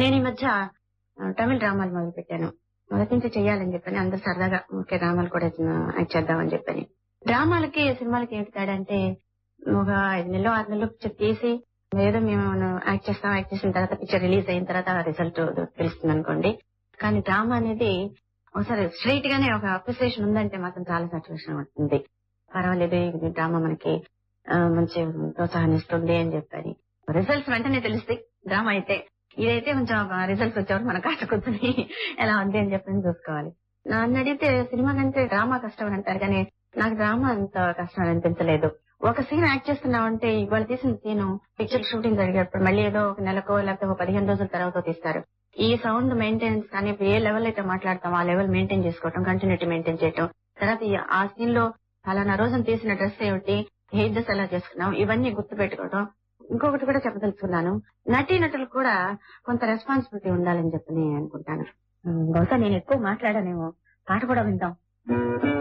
నేను ఈ మధ్య తమిళ డ్రామాలు మొదలు పెట్టాను. మొదటి నుంచి చెయ్యాలని చెప్పని అందరు సరదాగా ఓకే డ్రామాలు కూడా యాక్ట్ చేద్దామని చెప్పని. డ్రామాలకి సినిమాలకి ఏంటి తేడా అంటే ఒక 5 నెలలో 6 నెలలో పిక్చర్ తీసి ఏదో మేము యాక్ట్ చేసిన తర్వాత పిక్చర్ రిలీజ్ అయిన తర్వాత రిజల్ట్ తెలుస్తుంది అనుకోండి. కానీ డ్రామా అనేది ఒకసారి స్ట్రైట్ గానే ఒక అప్రిసియేషన్ ఉందంటే మాత్రం చాలా సాటిస్ఫాక్షన్ ఉంటుంది. పర్వాలేదు ఇది డ్రామా మనకి మంచి ప్రోత్సాహాన్ని ఇస్తుంది అని చెప్పని. రిజల్ట్స్ వెంటనే తెలుస్తాయి డ్రామా అయితే. ఇదైతే కొంచెం రిజల్ట్స్ వచ్చేవారు మన కాస్త కూర్చొని ఎలా ఉంది అని చెప్పని చూసుకోవాలి. నన్ను అడిగితే సినిమా కంటే డ్రామా కష్టం అని అంటారు కానీ నాకు డ్రామా అంత కష్టం అనిపించలేదు. ఒక సీన్ యాక్ట్ చేస్తున్నామంటే ఇవాళ తీసిన సీను పిక్చర్ షూటింగ్ జరిగేటప్పుడు మళ్ళీ ఏదో ఒక నెలకో లేకపోతే ఒక 15 రోజుల తర్వాత తీస్తారు. ఈ సౌండ్ మెయింటెనెన్స్ కానీ ఏ లెవెల్ అయితే మాట్లాడతాం ఆ లెవెల్ మెయింటైన్ చేసుకోవటం, కంటిన్యూటీ మెయింటైన్ చేయటం, తర్వాత ఆ సీన్ లో ఫలానా రోజున తీసిన డ్రెస్ ఏమిటి, హెయిర్ డ్రెస్ ఎలా చేసుకున్నాం, ఇవన్నీ గుర్తు పెట్టుకోవడం. ఇంకొకటి కూడా చెప్పదలుచుకున్నాను, నటీనటులు కూడా కొంత రెస్పాన్సిబిలిటీ ఉండాలని చెప్పి అనుకుంటాను. బహుశా నేను ఎక్కువ మాట్లాడానేమో, పాట కూడా విందాం.